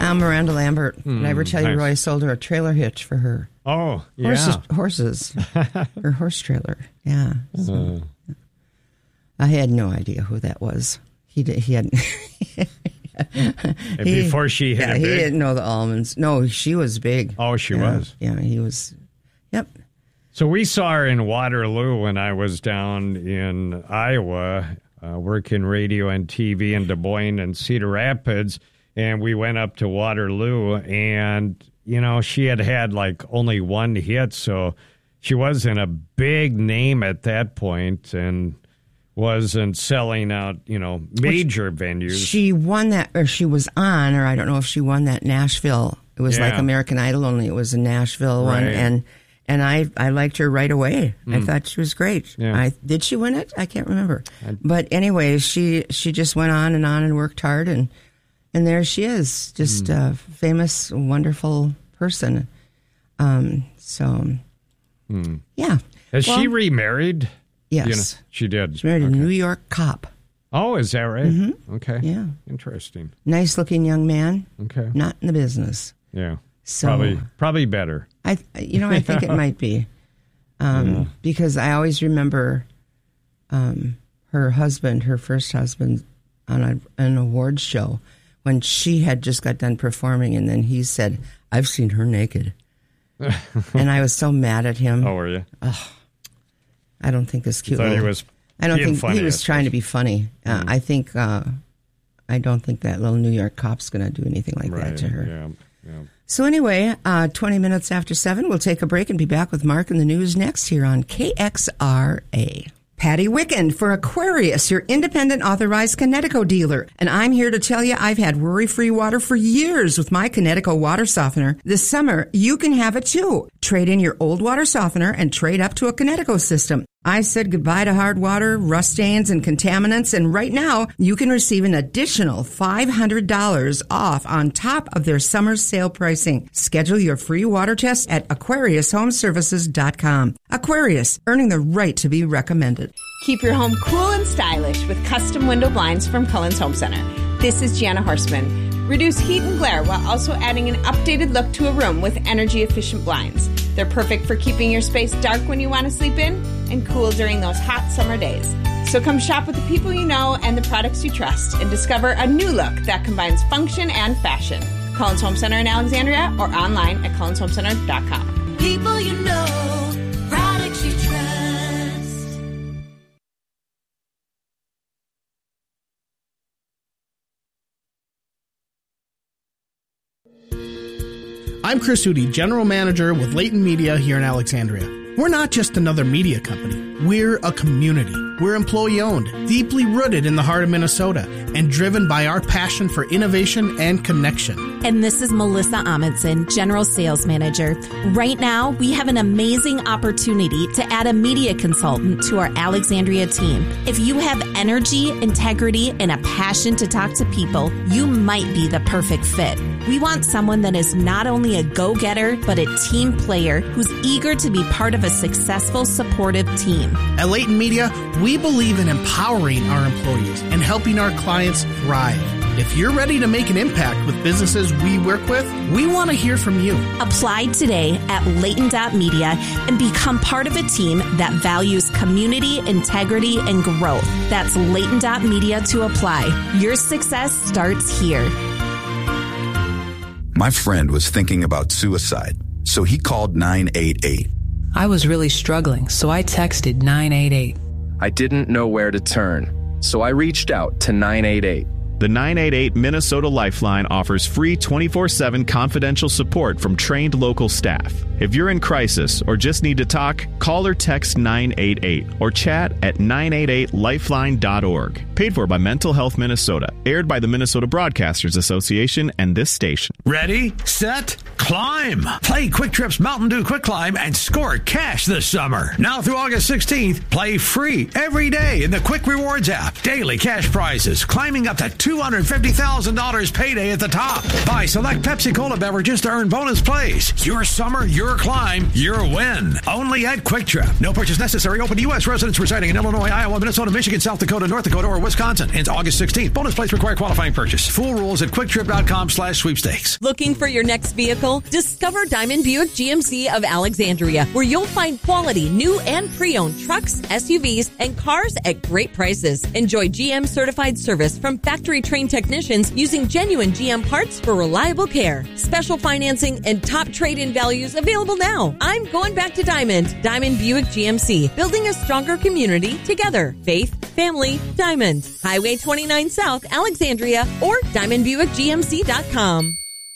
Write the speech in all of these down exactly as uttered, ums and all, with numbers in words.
Yeah, Miranda Lambert. Did Mm, I ever tell nice. you Roy sold her a trailer hitch for her? Oh, yeah. Horses. horses. Her horse trailer. Yeah. So, Uh. I had no idea who that was. He did. He had. And before she hit yeah, it he big? didn't know the almonds. No, she was big. Oh, she yeah, was. Yeah, he was. Yep. So we saw her in Waterloo when I was down in Iowa, uh, working radio and T V in Des Moines and Cedar Rapids, and we went up to Waterloo, and, you know, she had had, like, only one hit, so she wasn't a big name at that point and wasn't selling out, you know, major Which, venues. She won that, or she was on, or I don't know if she won that Nashville. It was Yeah. like American Idol, only it was a Nashville one, Right. and and I I liked her right away. Mm. I thought she was great. Yeah. I did she win it? I can't remember. I, but anyway, she she just went on and on and worked hard, and and there she is, just Mm. a famous, wonderful person. Um. So, Mm. yeah. Has well, she remarried? Yes. You know, she did. She married okay. a New York cop. Oh, is that right? Mm-hmm. Okay. Yeah. Interesting. Nice looking young man. Okay. Not in the business. Yeah. So probably probably better. I you know I think it might be um, Yeah. because I always remember um, her husband, her first husband, on a, an awards show when she had just got done performing, and then he said, "I've seen her naked," and I was so mad at him. Oh, were you? Oh, I don't think this You cute. thought he little- was I don't being think funny, he was I trying to suppose. be funny. Uh, Mm. I think uh, I don't think that little New York cop's going to do anything like Right. that to her. Yeah. Yeah. So anyway, uh, twenty minutes after seven, we'll take a break and be back with Mark and the news next here on K X R A. Patty Wicken for Aquarius, your independent authorized Connecticut dealer. And I'm here to tell you I've had worry-free water for years with my Connecticut water softener. This summer, you can have it too. Trade in your old water softener and trade up to a Connecticut system. I said goodbye to hard water, rust stains, and contaminants, and right now you can receive an additional five hundred dollars off on top of their summer sale pricing. Schedule your free water test at aquarius home services dot com. Aquarius, earning the right to be recommended. Keep your home cool and stylish with custom window blinds from Cullen's Home Center. This is Gianna Horstman. Reduce heat and glare while also adding an updated look to a room with energy-efficient blinds. They're perfect for keeping your space dark when you want to sleep in and cool during those hot summer days. So come shop with the people you know and the products you trust and discover a new look that combines function and fashion. Cullen's Home Center in Alexandria or online at cullens home center dot com. People you know, products you trust. I'm Chris Hootie, General Manager with Leighton Media here in Alexandria. We're not just another media company. We're a community. We're employee-owned, deeply rooted in the heart of Minnesota, and driven by our passion for innovation and connection. And this is Melissa Amundsen, General Sales Manager. Right now, we have an amazing opportunity to add a media consultant to our Alexandria team. If you have energy, integrity, and a passion to talk to people, you might be the perfect fit. We want someone that is not only a go-getter, but a team player who's eager to be part of a successful, supportive team. At Leighton Media, we believe in empowering our employees and helping our clients thrive. If you're ready to make an impact with businesses we work with, we want to hear from you. Apply today at Leighton dot media and become part of a team that values community, integrity, and growth. That's Leighton dot media to apply. Your success starts here. My friend was thinking about suicide, so he called nine eight eight. I was really struggling, so I texted nine eight eight. I didn't know where to turn, so I reached out to nine eight eight. The nine eight eight Minnesota Lifeline offers free twenty-four seven confidential support from trained local staff. If you're in crisis or just need to talk, call or text nine eight eight or chat at nine eight eight lifeline dot org. Paid for by Mental Health Minnesota. Aired by the Minnesota Broadcasters Association and this station. Ready, set, climb. Play Quick Trip's Mountain Dew Quick Climb and score cash this summer. Now through August sixteenth, play free every day in the Quick Rewards app. Daily cash prizes climbing up to two hundred fifty thousand dollars payday at the top. Buy select Pepsi Cola beverages to earn bonus plays. Your summer, your climb, your win. Only at Quick Trip. No purchase necessary. Open to U S residents residing in Illinois, Iowa, Minnesota, Michigan, South Dakota, North Dakota, or Wisconsin. Ends August sixteenth. Bonus plays require qualifying purchase. Full rules at quicktrip.com slash sweepstakes. Looking for your next vehicle? Discover Diamond Buick G M C of Alexandria, where you'll find quality new and pre-owned trucks, S U Vs, and cars at great prices. Enjoy G M certified service from factory-trained technicians using genuine G M parts for reliable care. Special financing and top trade-in values available now. I'm going back to Diamond. Diamond Buick G M C, building a stronger community together. Faith, family, Diamond. Highway twenty-nine South, Alexandria, or diamond buick g m c dot com.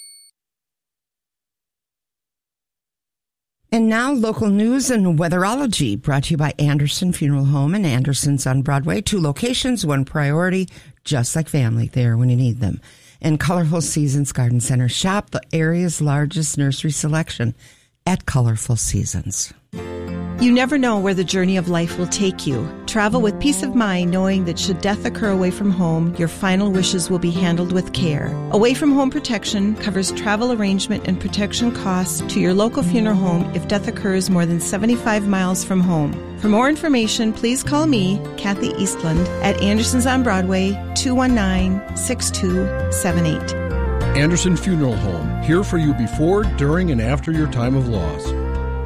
And now, local news and weatherology, brought to you by Anderson Funeral Home and Anderson's on Broadway. Two locations, one priority, just like family, there when you need them. And Colorful Seasons Garden Center. Shop the area's largest nursery selection at Colorful Seasons. You never know where the journey of life will take you. Travel with peace of mind knowing that should death occur away from home, your final wishes will be handled with care. Away from Home Protection covers travel arrangement and protection costs to your local funeral home if death occurs more than seventy-five miles from home. For more information, please call me, Kathy Eastland, at Anderson's on Broadway, two one nine, six two seven eight. Anderson Funeral Home, here for you before, during, and after your time of loss.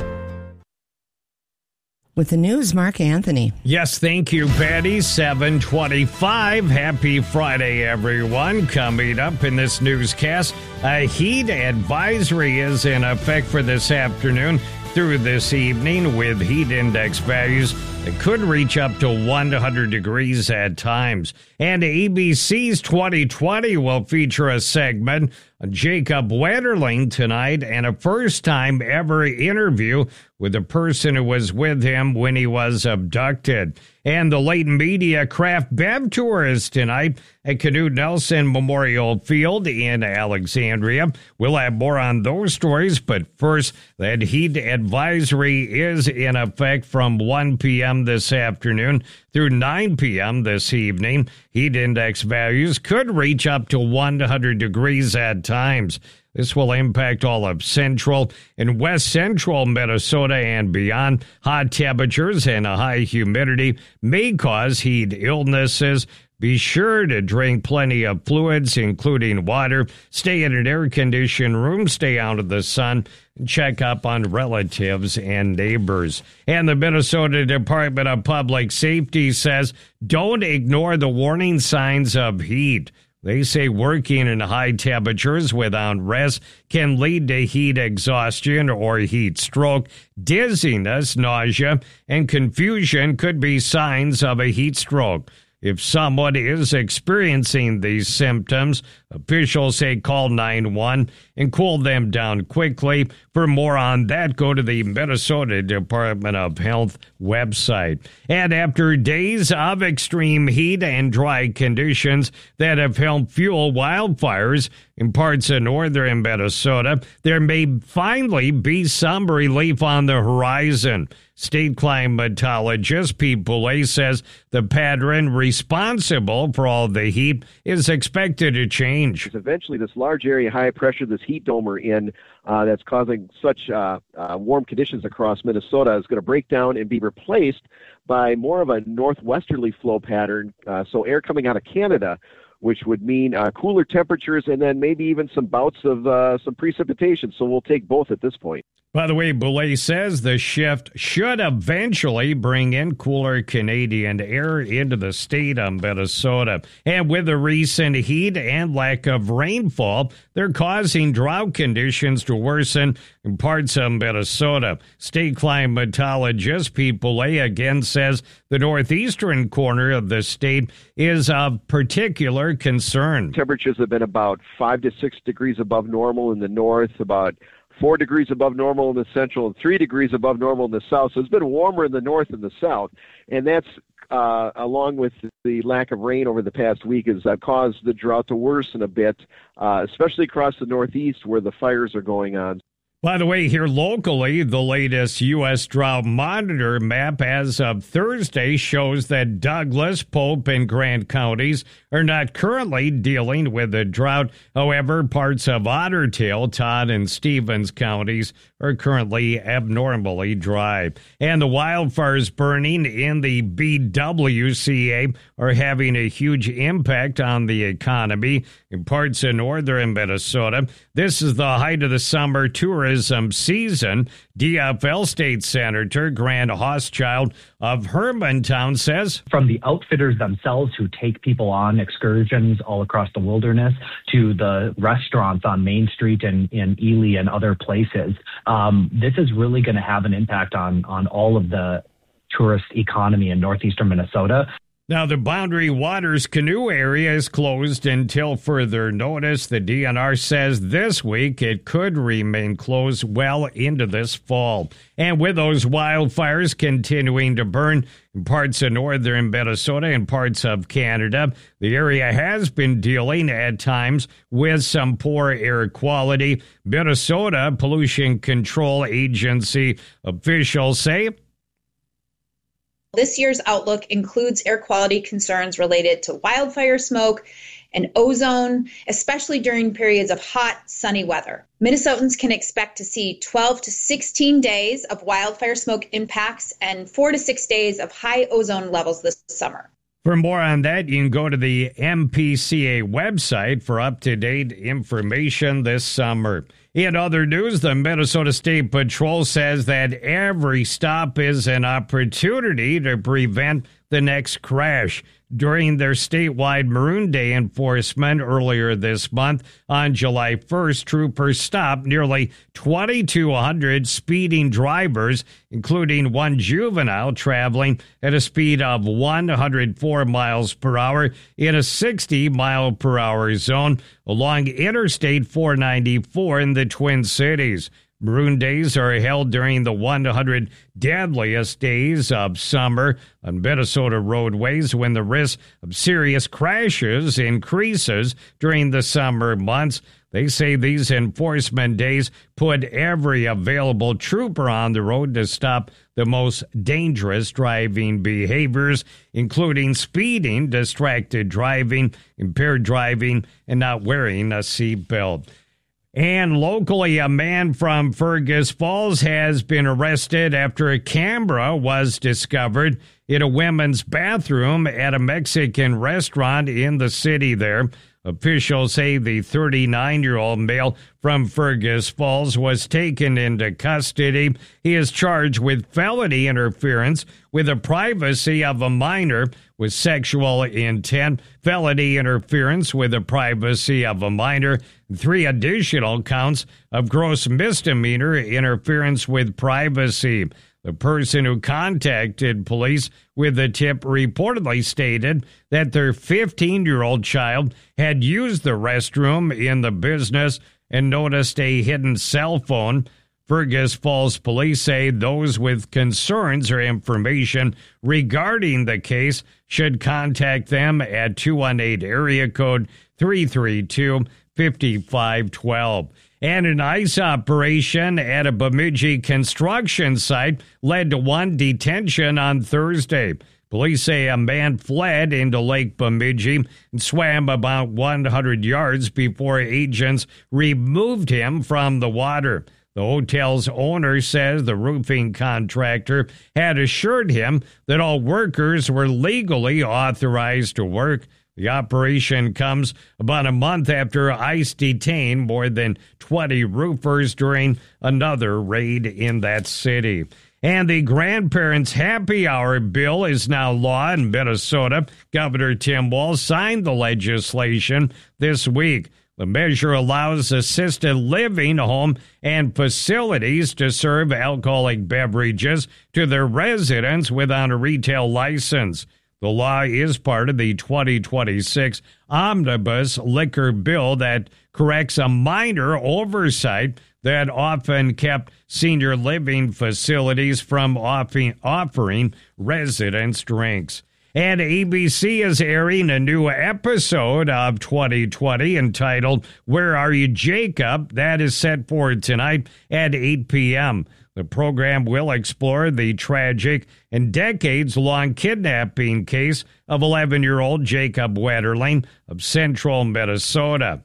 With the news, Mark Anthony. Yes, thank you, Patty. seven twenty-five. Happy Friday, everyone. Coming up in this newscast, a heat advisory is in effect for this afternoon through this evening, with heat index values that could reach up to one hundred degrees at times. And A B C's twenty twenty will feature a segment on Jacob Wetterling tonight, and a first-time ever interview with the person who was with him when he was abducted. And the Leighton Media Craft Bev Tour is tonight at Knute Nelson Memorial Field in Alexandria. We'll have more on those stories, but first, that heat advisory is in effect from one p.m. this afternoon through nine p.m. this evening. Heat index values could reach up to one hundred degrees at times. This will impact all of central and west central Minnesota and beyond. Hot temperatures and a high humidity may cause heat illnesses. Be sure to drink plenty of fluids, including water. Stay in an air-conditioned room. Stay out of the sun. And check up on relatives and neighbors. And the Minnesota Department of Public Safety says don't ignore the warning signs of heat. They say working in high temperatures without rest can lead to heat exhaustion or heat stroke. Dizziness, nausea, and confusion could be signs of a heat stroke. If someone is experiencing these symptoms, officials say call nine one one and cool them down quickly. For more on that, go to the Minnesota Department of Health website. And after days of extreme heat and dry conditions that have helped fuel wildfires in parts of northern Minnesota, there may finally be some relief on the horizon. State climatologist Pete Boulay says the pattern responsible for all the heat is expected to change. Eventually, this large area high pressure, this heat dome we're in, uh, that's causing such uh, uh, warm conditions across Minnesota, is going to break down and be replaced by more of a northwesterly flow pattern, uh, so air coming out of Canada, which would mean uh, cooler temperatures and then maybe even some bouts of uh, some precipitation. So we'll take both at this point. By the way, Boulay says the shift should eventually bring in cooler Canadian air into the state of Minnesota. And with the recent heat and lack of rainfall, they're causing drought conditions to worsen in parts of Minnesota. State climatologist Pete Boulay again says the northeastern corner of the state is of particular concern. Temperatures have been about five to six degrees above normal in the north, about four degrees above normal in the central, and three degrees above normal in the south. So it's been warmer in the north and the south, and that's uh, along with the lack of rain over the past week, has uh, caused the drought to worsen a bit, uh, especially across the Northeast where the fires are going on. By the way, here locally, the latest U S Drought Monitor map as of Thursday shows that Douglas, Pope, and Grant counties are not currently dealing with a drought. However, parts of Otter Tail, Todd, and Stevens counties are currently abnormally dry. And the wildfires burning in the B W C A are having a huge impact on the economy in parts of northern Minnesota. This is the height of the summer tourism season. D F L State Senator Grant Hochschild of Hermantown says, from the outfitters themselves who take people on excursions all across the wilderness to the restaurants on Main Street and in Ely and other places, um, this is really going to have an impact on, on all of the tourist economy in northeastern Minnesota. Now, the Boundary Waters canoe area is closed until further notice. The D N R says this week it could remain closed well into this fall. And with those wildfires continuing to burn in parts of northern Minnesota and parts of Canada, the area has been dealing at times with some poor air quality. Minnesota Pollution Control Agency officials say, this year's outlook includes air quality concerns related to wildfire smoke and ozone, especially during periods of hot, sunny weather. Minnesotans can expect to see twelve to sixteen days of wildfire smoke impacts and four to six days of high ozone levels this summer. For more on that, you can go to the M P C A website for up-to-date information this summer. In other news, the Minnesota State Patrol says that every stop is an opportunity to prevent the next crash. During their statewide Maroon Day enforcement earlier this month, on July first, troopers stopped nearly twenty-two hundred speeding drivers, including one juvenile traveling at a speed of one hundred four miles per hour in a sixty mile per hour zone along Interstate four ninety-four in the Twin Cities. Maroon Days are held during the one hundred deadliest days of summer on Minnesota roadways when the risk of serious crashes increases during the summer months. They say these enforcement days put every available trooper on the road to stop the most dangerous driving behaviors, including speeding, distracted driving, impaired driving, and not wearing a seatbelt. And locally, a man from Fergus Falls has been arrested after a camera was discovered in a women's bathroom at a Mexican restaurant in the city there. Officials say the thirty-nine-year-old male from Fergus Falls was taken into custody. He is charged with felony interference with the privacy of a minor with sexual intent, felony interference with the privacy of a minor, and three additional counts of gross misdemeanor interference with privacy. The person who contacted police with the tip reportedly stated that their fifteen-year-old child had used the restroom in the business and noticed a hidden cell phone. Fergus Falls police say those with concerns or information regarding the case should contact them at two one eight area code three three two, five five one two. And an ICE operation at a Bemidji construction site led to one detention on Thursday. Police say a man fled into Lake Bemidji and swam about one hundred yards before agents removed him from the water. The hotel's owner says the roofing contractor had assured him that all workers were legally authorized to work. The operation comes about a month after ICE detained more than twenty roofers during another raid in that city. And the Grandparents' Happy Hour bill is now law in Minnesota. Governor Tim Walz signed the legislation this week. The measure allows assisted living, home, and facilities to serve alcoholic beverages to their residents without a retail license. The law is part of the twenty twenty-six Omnibus Liquor Bill that corrects a minor oversight that often kept senior living facilities from offering residents drinks. And A B C is airing a new episode of twenty twenty entitled Where Are You, Jacob? That is set for tonight at eight p.m. The program will explore the tragic and decades-long kidnapping case of eleven-year-old Jacob Wetterling of central Minnesota.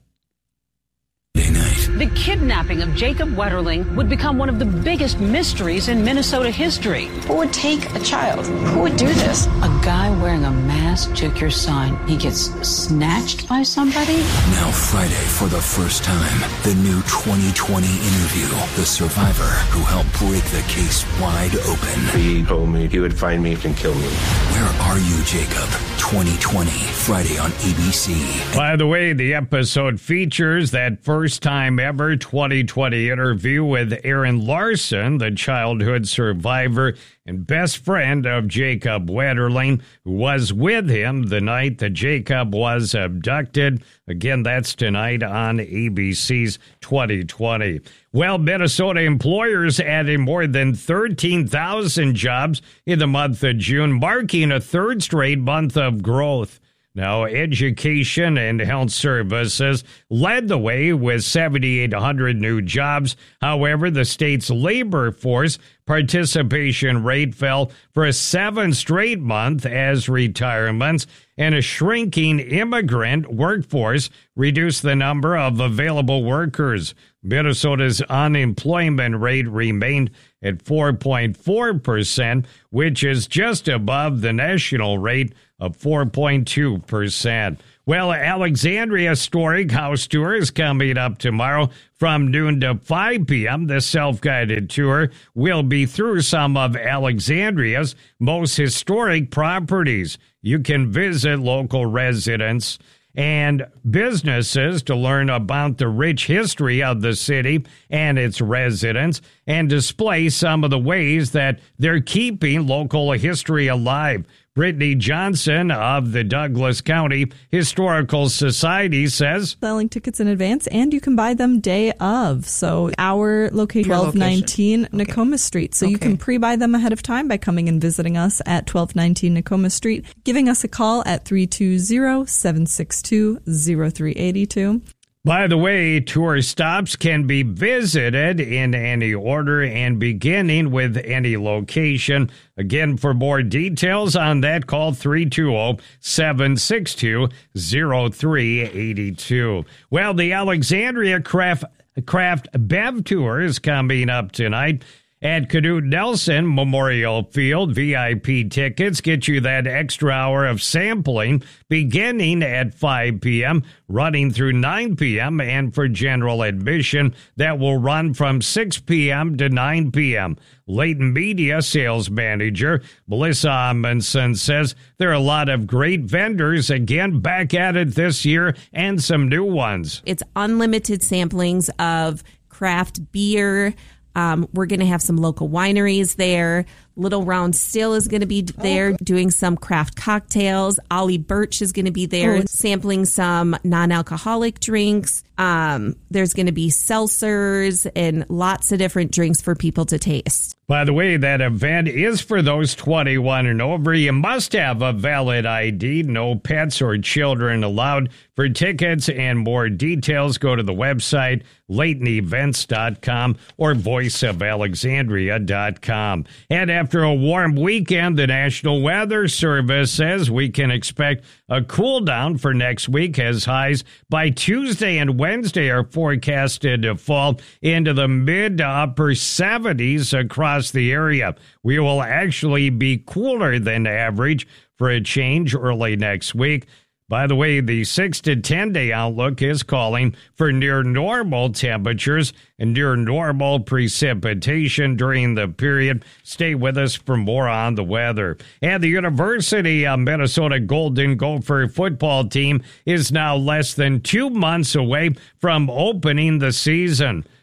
The kidnapping of Jacob Wetterling would become one of the biggest mysteries in Minnesota history. Who would take a child? Who would do this? A guy wearing a mask took your son. He gets snatched by somebody? Now Friday, for the first time, the new twenty twenty interview. The survivor who helped break the case wide open. He told me he would find me and kill me. Where Are You, Jacob? twenty twenty, Friday on A B C. By the way, the episode features that first time ever twenty twenty interview with Aaron Larson, the childhood survivor and best friend of Jacob Wetterling, who was with him the night that Jacob was abducted. Again, that's tonight on A B C's twenty twenty. Well, Minnesota employers added more than thirteen thousand jobs in the month of June, marking a third straight month of growth. Now, education and health services led the way with seven thousand eight hundred new jobs. However, the state's labor force participation rate fell for a seventh straight month as retirements and a shrinking immigrant workforce reduced the number of available workers. Minnesota's unemployment rate remained at four point four percent, which is just above the national rate of four point two percent. Well, Alexandria Historic House Tour is coming up tomorrow from noon to five p.m. The self-guided tour will be through some of Alexandria's most historic properties. You can visit local residents and businesses to learn about the rich history of the city and its residents and display some of the ways that they're keeping local history alive. Brittany Johnson of the Douglas County Historical Society says selling tickets in advance, and you can buy them day of. So our location, twelve nineteen okay. Nakoma Street. So okay. you can pre-buy them ahead of time by coming and visiting us at twelve nineteen Nakoma Street, giving us a call at three two zero, seven six two, zero three eight two. By the way, tour stops can be visited in any order and beginning with any location. Again, for more details on that, call three two zero, seven six two, zero three eight two. Well, the Alexandria Craft, Craft Bev Tour is coming up tonight at Canute Nelson Memorial Field. V I P tickets get you that extra hour of sampling beginning at five p.m., running through nine p.m., and for general admission, that will run from six p.m. to nine p.m. Leighton Media sales manager Melissa Amundsen says there are a lot of great vendors, again, back at it this year, and some new ones. It's unlimited samplings of craft beer. Um, we're going to have some local wineries there. Little Round Still is going to be there oh. doing some craft cocktails. Ollie Birch is going to be there oh. sampling some non-alcoholic drinks. Um, there's going to be seltzers and lots of different drinks for people to taste. By the way, that event is for those twenty-one and over. You must have a valid I D. No pets or children allowed. For tickets and more details, go to the website leighton events dot com or voice of alexandria dot com. And after a warm weekend, the National Weather Service says we can expect a cool down for next week as highs by Tuesday and Wednesday are forecasted to fall into the mid to upper seventies across the area. We will actually be cooler than average for a change early next week. By the way, the six to ten day outlook is calling for near normal temperatures and near normal precipitation during the period. Stay with us for more on the weather. And the University of Minnesota Golden Gopher football team is now less than two months away from opening the season.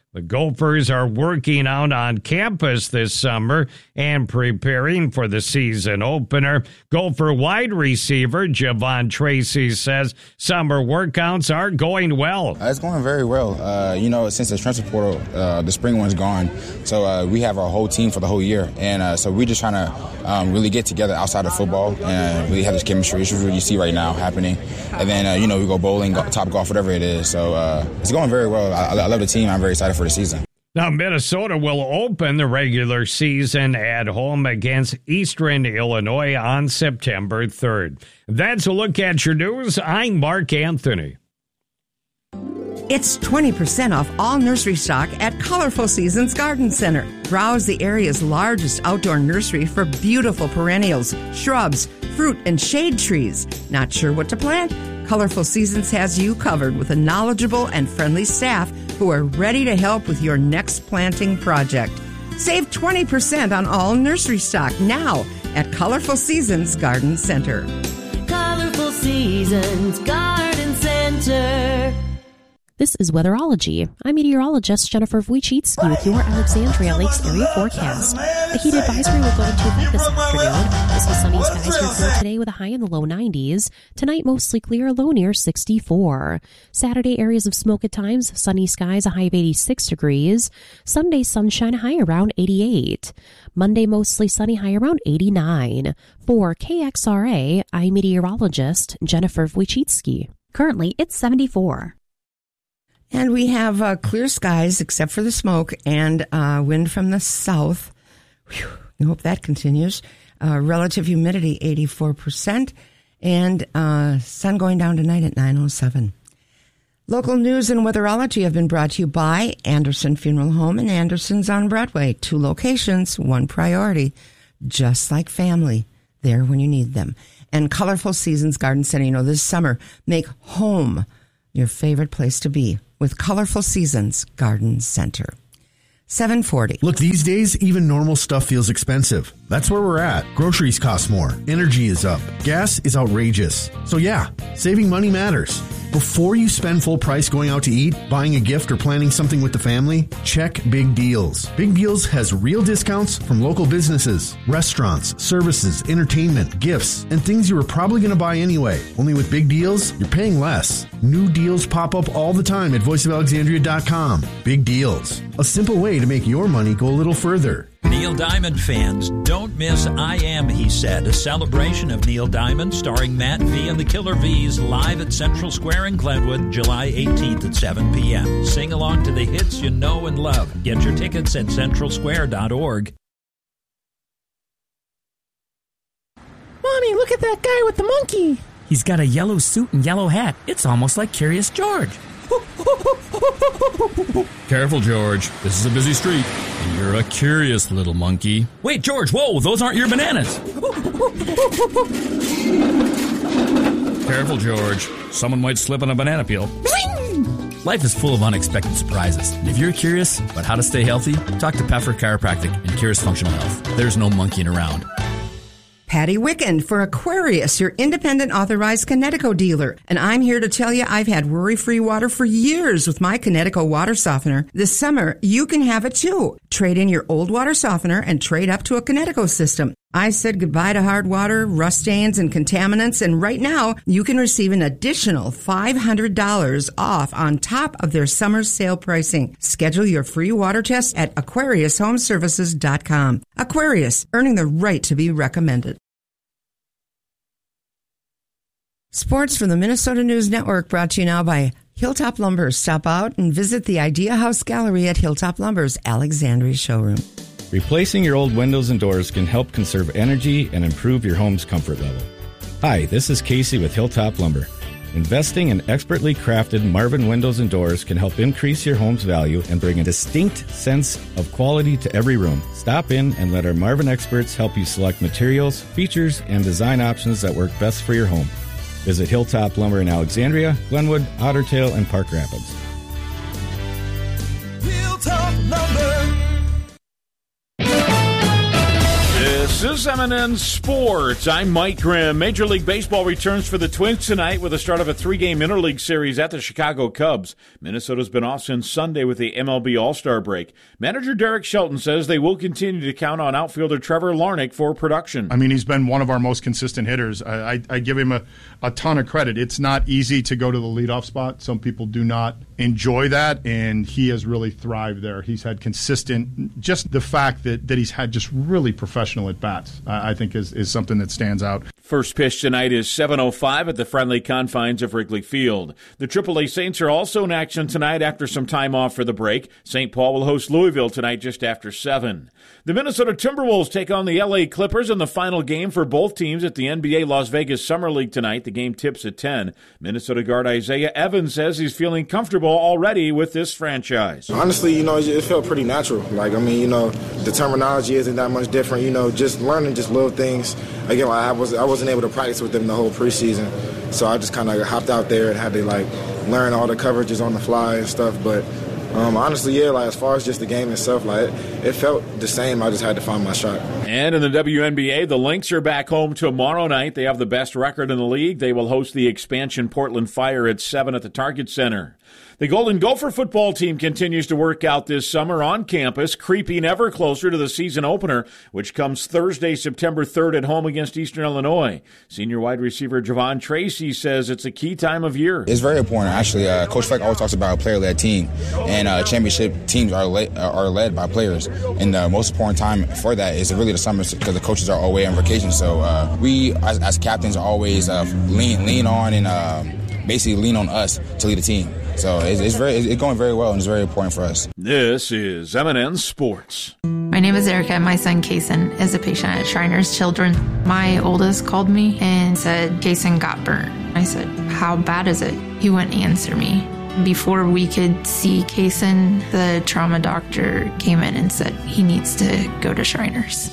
The Gophers are working out on campus this summer and preparing for the season opener. Gopher wide receiver Javon Tracy says summer workouts are going well. Uh, it's going very well. Uh, you know, since the transfer portal, uh, the spring one's gone, so uh, we have our whole team for the whole year. And uh, so we're just trying to um, really get together outside of football and really have this chemistry, which is what you see right now happening. And then, uh, you know, we go bowling, go, top golf, whatever it is. So uh, it's going very well. I, I love the team. I'm very excited for the season. Now, Minnesota will open the regular season at home against Eastern Illinois on September third. That's a look at your news. I'm Mark Anthony. It's twenty percent off all nursery stock at Colorful Seasons Garden Center. Browse the area's largest outdoor nursery for beautiful perennials, shrubs, fruit, and shade trees. Not sure what to plant? Colorful Seasons has you covered with a knowledgeable and friendly staff who are ready to help with your next planting project. Save twenty percent on all nursery stock now at Colorful Seasons Garden Center. Colorful Seasons Garden Center. This is Weatherology. I'm meteorologist Jennifer Wojcicki with your Alexandria Lakes area forecast. A heat advisory will go into effect this afternoon. This is sunny skies for today with a high in the low nineties. Tonight, mostly clear, low near sixty-four. Saturday, areas of smoke at times, sunny skies, a high of eighty-six degrees. Sunday, sunshine, high around eighty-eight. Monday, mostly sunny, high around eighty-nine. For K X R A, I'm meteorologist Jennifer Wojcicki. Currently, it's seventy-four. And we have uh, clear skies except for the smoke and uh, wind from the south. Whew, I hope that continues. Uh, relative humidity eighty-four percent and uh, sun going down tonight at nine oh seven. Local news and weatherology have been brought to you by Anderson Funeral Home and Anderson's on Broadway. Two locations, one priority, just like family, there when you need them. And Colorful Seasons Garden Center. You know, this summer, make home your favorite place to be with Colorful Seasons Garden Center. seven forty. Look, these days, even normal stuff feels expensive. That's where we're at. Groceries cost more. Energy is up. Gas is outrageous. So yeah, saving money matters. Before you spend full price going out to eat, buying a gift, or planning something with the family, check Big Deals. Big Deals has real discounts from local businesses, restaurants, services, entertainment, gifts, and things you were probably going to buy anyway. Only with Big Deals, you're paying less. New deals pop up all the time at voice of alexandria dot com. Big Deals. A simple way to make your money go a little further. Neil Diamond fans, don't miss I Am, He Said, a celebration of Neil Diamond starring Matt V and the Killer V's live at Central Square in Glenwood, July eighteenth at seven p.m. Sing along to the hits you know and love. Get your tickets at central square dot org. Mommy, look at that guy with the monkey. He's got a yellow suit and yellow hat. It's almost like Curious George. Careful, George. This is a busy street. And you're a curious little monkey. Wait, George, whoa, those aren't your bananas. Careful, George. Someone might slip on a banana peel. Life is full of unexpected surprises. And if you're curious about how to stay healthy, talk to Peffer Chiropractic and Curious Functional Health. There's no monkeying around. Patty Wicken for Aquarius, your independent authorized Kinetico dealer. And I'm here to tell you I've had worry-free water for years with my Kinetico water softener. This summer, you can have it too. Trade in your old water softener and trade up to a Kinetico system. I said goodbye to hard water, rust stains, and contaminants, and right now you can receive an additional five hundred dollars off on top of their summer sale pricing. Schedule your free water test at aquarius home services dot com. Aquarius, earning the right to be recommended. Sports from the Minnesota News Network brought to you now by Hilltop Lumber. Stop out and visit the Idea House Gallery at Hilltop Lumber's Alexandria showroom. Replacing your old windows and doors can help conserve energy and improve your home's comfort level. Hi, this is Casey with Hilltop Lumber. Investing in expertly crafted Marvin windows and doors can help increase your home's value and bring a distinct sense of quality to every room. Stop in and let our Marvin experts help you select materials, features, and design options that work best for your home. Visit Hilltop Lumber in Alexandria, Glenwood, Otter Tail, and Park Rapids. Hilltop Lumber. This This is M and N Sports. I'm Mike Grimm. Major League Baseball returns for the Twins tonight with the start of a three-game interleague series at the Chicago Cubs. Minnesota's been off since Sunday with the M L B All-Star break. Manager Derek Shelton says they will continue to count on outfielder Trevor Larnach for production. I mean, he's been one of our most consistent hitters. I, I, I give him a, a ton of credit. It's not easy to go to the leadoff spot. Some people do not enjoy that, and he has really thrived there. He's had consistent, just the fact that, that he's had just really professional at-bats, I think is, is something that stands out. First pitch tonight is seven oh five at the friendly confines of Wrigley Field. The triple A Saints are also in action tonight after some time off for the break. Saint Paul will host Louisville tonight just after seven. The Minnesota Timberwolves take on the L A Clippers in the final game for both teams at the N B A Las Vegas Summer League tonight. The game tips at ten. Minnesota guard Isaiah Evans says he's feeling comfortable already with this franchise. Honestly, you know, it felt pretty natural. Like, I mean, you know, the terminology isn't that much different. You know, just learning just little things. Again, like I was I wasn't able to practice with them the whole preseason, so I just kind of hopped out there and had to like learn all the coverages on the fly and stuff. But um, honestly, yeah, like as far as just the game itself, like it, it felt the same. I just had to find my shot. And in the W N B A, the Lynx are back home tomorrow night. They have the best record in the league. They will host the expansion Portland Fire at seven at the Target Center. The Golden Gopher football team continues to work out this summer on campus, creeping ever closer to the season opener, which comes Thursday, September third at home against Eastern Illinois. Senior wide receiver Javon Tracy says it's a key time of year. It's very important, actually. Uh, Coach Fleck always talks about a player-led team, and uh, championship teams are, le- are led by players. And the most important time for that is really the summer because the coaches are away on vacation. So uh, we, as, as captains, always uh, lean lean on and uh, basically lean on us to lead the team. So it's, it's very it's going very well, and it's very important for us. This is M and N Sports. My name is Erica, and my son Kason is a patient at Shriners Children. My oldest called me and said Kason got burnt. I said, how bad is it? He wouldn't answer me. Before we could see Kason, the trauma doctor came in and said he needs to go to Shriners.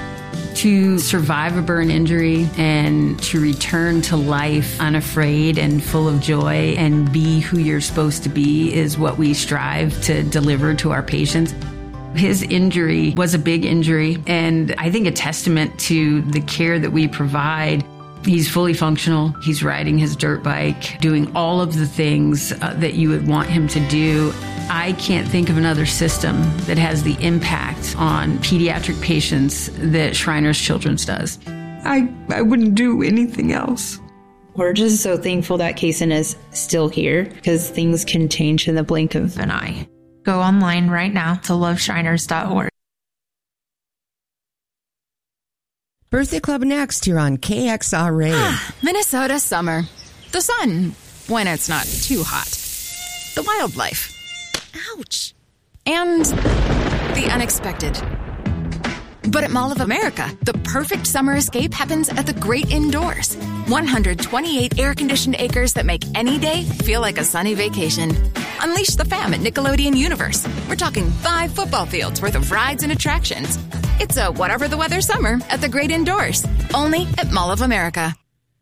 To survive a burn injury and to return to life unafraid and full of joy and be who you're supposed to be is what we strive to deliver to our patients. His injury was a big injury, and I think a testament to the care that we provide. He's fully functional. He's riding his dirt bike, doing all of the things uh, that you would want him to do. I can't think of another system that has the impact on pediatric patients that Shriners Children's does. I, I wouldn't do anything else. We're just so thankful that Kason is still here because things can change in the blink of an eye. Go online right now to love shriners dot org. Birthday Club next here on K X R A. Minnesota summer. The sun, when it's not too hot. The wildlife. Ouch. And the unexpected. But at Mall of America, the perfect summer escape happens at the great indoors. one hundred twenty-eight air-conditioned acres that make any day feel like a sunny vacation. Unleash the fam at Nickelodeon Universe. We're talking five football fields worth of rides and attractions. It's a whatever the weather summer at the great indoors. Only at Mall of America.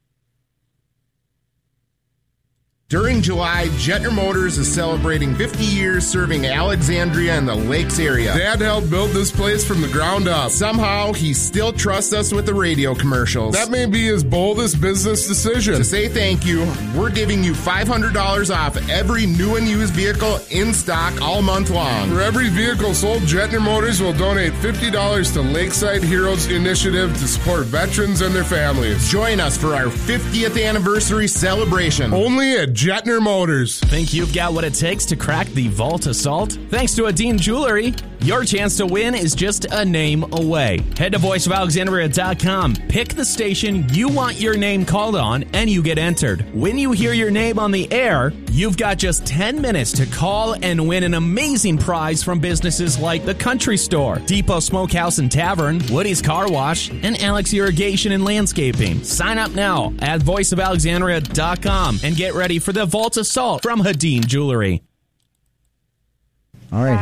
During July, Jetner Motors is celebrating fifty years serving Alexandria and the Lakes area. Dad helped build this place from the ground up. Somehow, he still trusts us with the radio commercials. That may be his boldest business decision. To say thank you, we're giving you five hundred dollars off every new and used vehicle in stock all month long. For every vehicle sold, Jetner Motors will donate fifty dollars to Lakeside Heroes Initiative to support veterans and their families. Join us for our fiftieth anniversary celebration. Only at Jetner Motors. Think you've got what it takes to crack the Vault Assault? Thanks to Adine Jewelry, your chance to win is just a name away. Head to voice of alexandria dot com, pick the station you want your name called on, and you get entered. When you hear your name on the air, you've got just ten minutes to call and win an amazing prize from businesses like The Country Store, Depot Smokehouse and Tavern, Woody's Car Wash, and Alex Irrigation and Landscaping. Sign up now at voice of alexandria dot com and get ready for the Vault Assault from Hadeen Jewelry. All right.